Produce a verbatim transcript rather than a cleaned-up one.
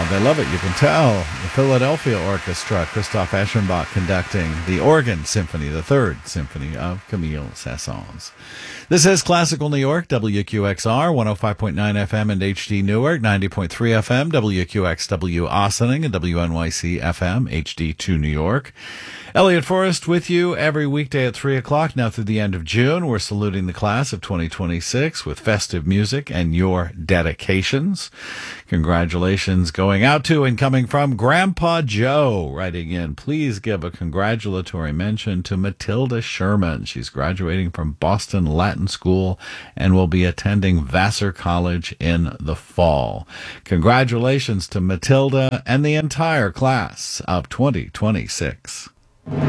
they love it. You can tell. The Philadelphia Orchestra, Christoph Eschenbach conducting the Organ Symphony, the third symphony of Camille Saint-Saëns. This is Classical New York, W Q X R, one oh five point nine F M and H D Newark, ninety point three F M, W Q X W Ossining, and W N Y C F M, H D two New York. Elliot Forrest with you every weekday at three o'clock, now through the end of June. We're saluting the class of twenty twenty-six with festive music and your dedications. Congratulations going out to and coming from Grandpa Joe, writing in. Please give a congratulatory mention to Matilda Sherman. She's graduating from Boston Latin School and will be attending Vassar College in the fall. Congratulations to Matilda and the entire class of twenty twenty-six.